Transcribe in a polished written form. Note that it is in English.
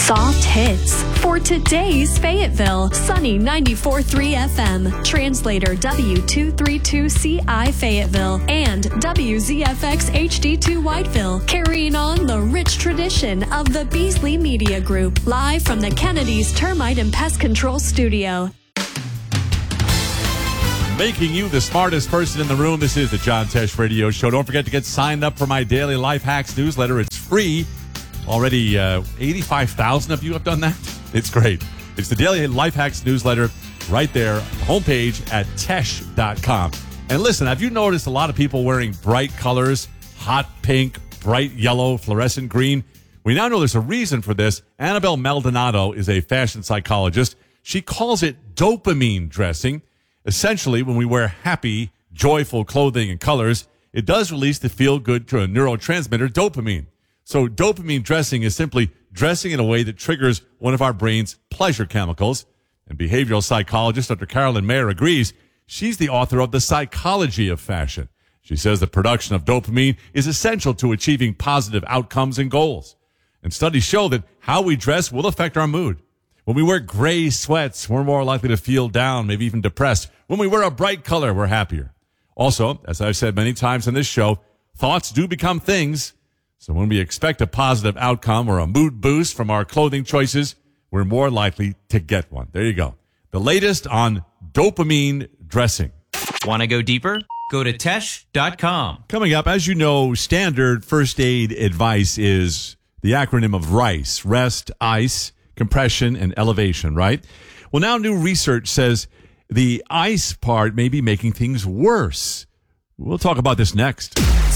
Soft hits for today's Fayetteville. Sunny 94.3 FM. Translator W232CI Fayetteville. And WZFX HD2 Whiteville. Carrying on the rich tradition of the Beasley Media Group. Live from the Kennedy's Termite and Pest Control Studio. Making you the smartest person in the room. This is the John Tesh Radio Show. Don't forget to get signed up for my daily Life Hacks newsletter. It's free. Already 85,000 of you have done that. It's great. It's the daily Life Hacks newsletter right there, homepage at tesh.com. And listen, have you noticed a lot of people wearing bright colors, hot pink, bright yellow, fluorescent green? We now know there's a reason for this. Annabelle Maldonado is a fashion psychologist. She calls it dopamine dressing. Essentially, when we wear happy, joyful clothing and colors, it does release the feel-good neurotransmitter dopamine. So dopamine dressing is simply dressing in a way that triggers one of our brain's pleasure chemicals. And behavioral psychologist Dr. Carolyn Mayer agrees. She's the author of The Psychology of Fashion. She says the production of dopamine is essential to achieving positive outcomes and goals. And studies show that how we dress will affect our mood. When we wear gray sweats, we're more likely to feel down, maybe even depressed. When we wear a bright color, we're happier. Also, as I've said many times on this show, thoughts do become things. So when we expect a positive outcome or a mood boost from our clothing choices, we're more likely to get one. There you go. The latest on dopamine dressing. Want to go deeper? Go to tesh.com. Coming up, as you know, standard first aid advice is the acronym of RICE. Rest, ice, compression, and elevation, right? Well, now new research says the ice part may be making things worse. We'll talk about this next.